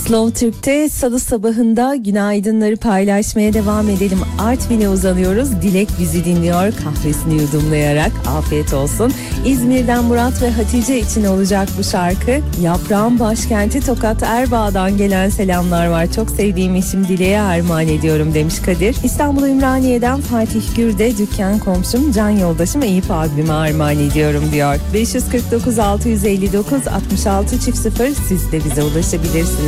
Slow Türk'te salı sabahında günaydınları paylaşmaya devam edelim. Artvin'e uzanıyoruz. Dilek bizi dinliyor kahvesini yudumlayarak. Afiyet olsun. İzmir'den Murat ve Hatice için olacak bu şarkı. Yaprağın başkenti Tokat Erbağ'dan gelen selamlar var. Çok sevdiğim eşim Dile'ye armağan ediyorum demiş Kadir. İstanbul Ümraniye'den Fatih Gürde dükkan komşum, can yoldaşım Eyüp abime armağan ediyorum diyor. 549 659 66 0 siz de bize ulaşabilirsiniz.